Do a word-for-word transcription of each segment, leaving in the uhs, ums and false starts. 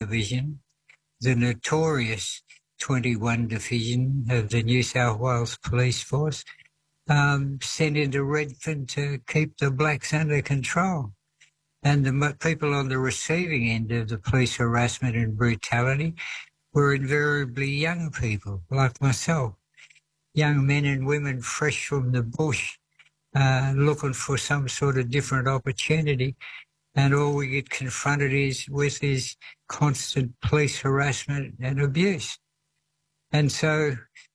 Division, the notorious twenty-one Division of the New South Wales Police Force, um, sent into Redfern to keep the blacks under control. And the people on the receiving end of the police harassment and brutality were invariably young people like myself, young men and women fresh from the bush, uh, looking for some sort of different opportunity. And all we get confronted is with is constant police harassment and abuse. And so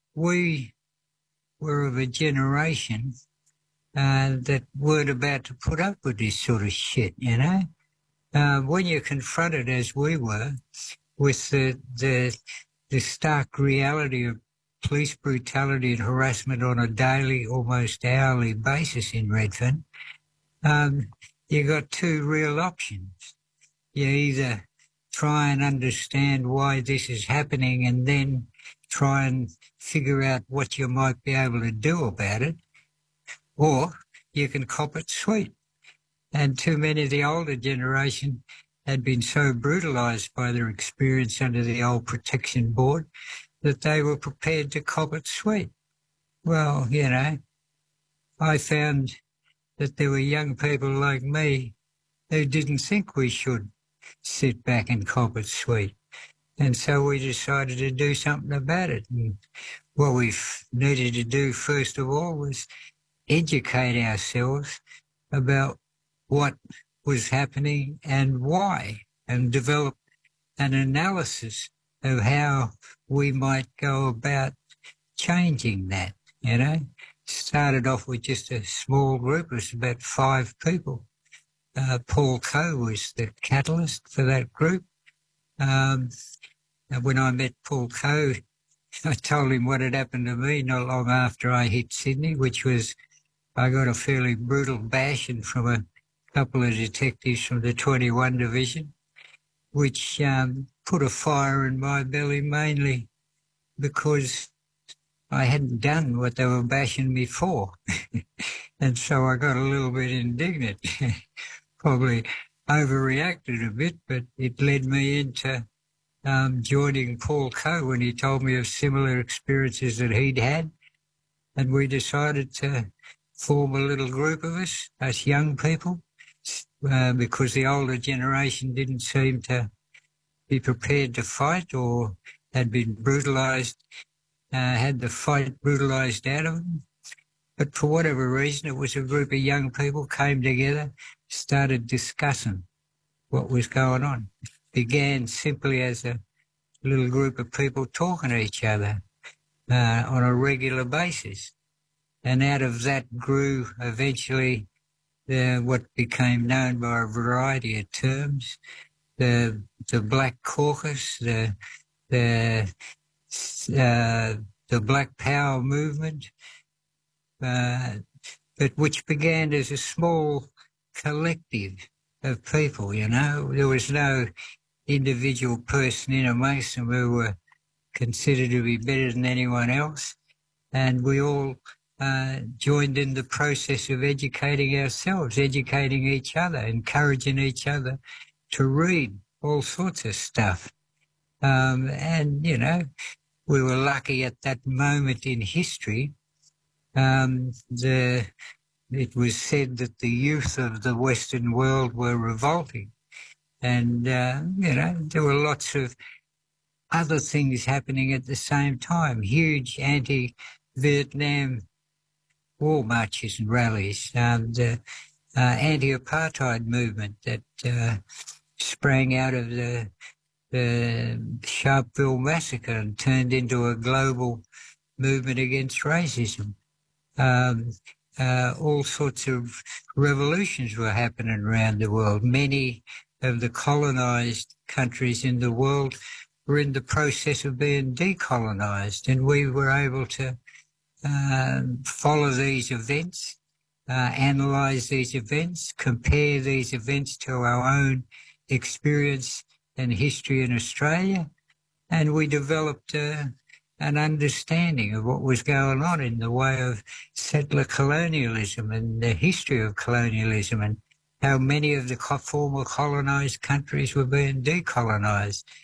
we were of a generation uh, that weren't about to put up with this sort of shit, you know. Uh, when you're confronted, as we were, with the, the, the stark reality of police brutality and harassment on a daily, almost hourly basis in Redfern, um, you got two real options. You either try and understand why this is happening and then try and figure out what you might be able to do about it, or you can cop it sweet. And too many of the older generation had been so brutalised by their experience under the old protection board that they were prepared to cop it sweet. Well, you know, I found that there were young people like me who didn't think we should sit back and cop it sweet. And so we decided to do something about it. And what we needed to do, first of all, was educate ourselves about what was happening and why, and develop an analysis of how we might go about changing that, you know. Started off with just a small group. It was about five people. Uh, Paul Coe was the catalyst for that group. Um, and when I met Paul Coe, I told him what had happened to me not long after I hit Sydney, which was I got a fairly brutal bashing from a couple of detectives from the twenty-one Division, which um, put a fire in my belly mainly because I hadn't done what they were bashing me for. And so I got a little bit indignant, probably overreacted a bit, but it led me into um, joining Paul Coe when he told me of similar experiences that he'd had. And we decided to form a little group of us, us young people, uh, because the older generation didn't seem to be prepared to fight or had been brutalised. Uh, had the fight brutalised out of them. But for whatever reason, it was a group of young people came together, started discussing what was going on. Began simply as a little group of people talking to each other uh, on a regular basis. And out of that grew eventually the, what became known by a variety of terms, the the Black Caucus, the the Uh, the Black Power movement, uh, but which began as a small collective of people, you know. There was no individual person in amongst them who were considered to be better than anyone else. And we all uh, joined in the process of educating ourselves, educating each other, encouraging each other to read all sorts of stuff. Um, and, you know, we were lucky at that moment in history. Um, the, it was said that the youth of the Western world were revolting. And, uh, you know, there were lots of other things happening at the same time, huge anti-Vietnam war marches and rallies, um, the uh, anti-apartheid movement that uh, sprang out of the the Sharpeville massacre and turned into a global movement against racism. Um, uh, all sorts of revolutions were happening around the world. Many of the colonised countries in the world were in the process of being decolonised, and we were able to uh, follow these events, uh, analyse these events, compare these events to our own experience and history in Australia, and we developed uh, an understanding of what was going on in the way of settler colonialism and the history of colonialism and how many of the former colonised countries were being decolonised.